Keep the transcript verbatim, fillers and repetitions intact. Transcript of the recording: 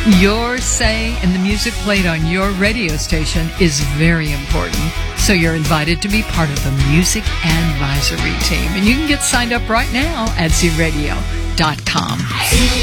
Your say and the music played on your radio station is very important. So you're invited to be part of the Music Advisory Team. And you can get signed up right now at z radio dot com.